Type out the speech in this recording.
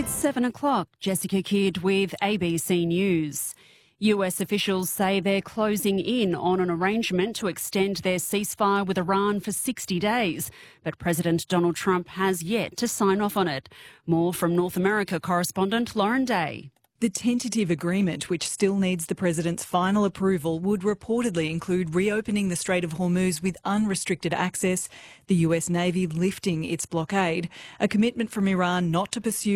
It's 7 o'clock. Jessica Kidd with ABC News. US officials say they're closing in on an arrangement to extend their ceasefire with Iran for 60 days, but President Donald Trump has yet to sign off on it. More from North America correspondent Lauren Day. The tentative agreement, which still needs the president's final approval, would reportedly include reopening the Strait of Hormuz with unrestricted access, the US Navy lifting its blockade, a commitment from Iran not to pursue